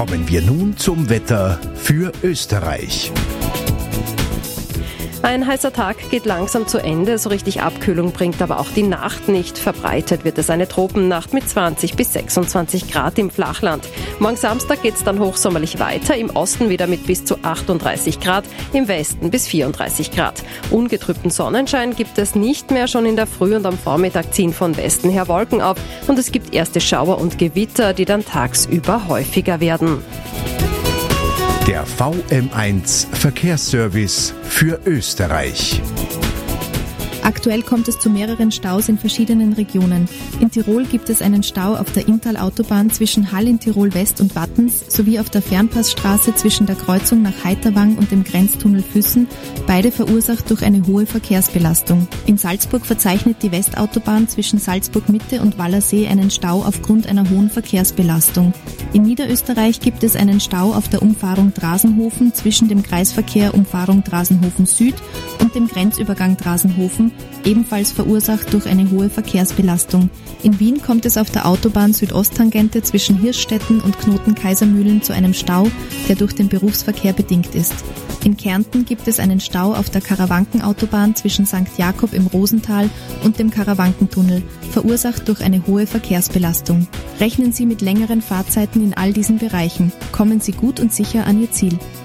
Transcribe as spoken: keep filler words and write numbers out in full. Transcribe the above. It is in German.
Kommen wir nun zum Wetter für Österreich. Ein heißer Tag geht langsam zu Ende, so richtig Abkühlung bringt aber auch die Nacht nicht. Verbreitet wird es eine Tropennacht mit zwanzig bis sechsundzwanzig Grad im Flachland. Morgen Samstag geht es dann hochsommerlich weiter, im Osten wieder mit bis zu achtunddreißig Grad, im Westen bis vierunddreißig Grad. Ungetrübten Sonnenschein gibt es nicht mehr, schon in der Früh und am Vormittag ziehen von Westen her Wolken auf und es gibt erste Schauer und Gewitter, die dann tagsüber häufiger werden. Der V M eins Verkehrsservice für Österreich. Aktuell kommt es zu mehreren Staus in verschiedenen Regionen. In Tirol gibt es einen Stau auf der Inntal-Autobahn zwischen Hall in Tirol West und Wattens sowie auf der Fernpassstraße zwischen der Kreuzung nach Heiterwang und dem Grenztunnel Füssen, beide verursacht durch eine hohe Verkehrsbelastung. In Salzburg verzeichnet die Westautobahn zwischen Salzburg-Mitte und Wallersee einen Stau aufgrund einer hohen Verkehrsbelastung. In Niederösterreich gibt es einen Stau auf der Umfahrung Drasenhofen zwischen dem Kreisverkehr Umfahrung Drasenhofen Süd und dem Grenzübergang Drasenhofen, ebenfalls verursacht durch eine hohe Verkehrsbelastung. In Wien kommt es auf der Autobahn Südosttangente zwischen Hirschstetten und Knoten-Kaisermühlen zu einem Stau, der durch den Berufsverkehr bedingt ist. In Kärnten gibt es einen Stau auf der Karawankenautobahn zwischen Sankt Jakob im Rosental und dem Karawankentunnel, verursacht durch eine hohe Verkehrsbelastung. Rechnen Sie mit längeren Fahrzeiten in all diesen Bereichen. Kommen Sie gut und sicher an Ihr Ziel.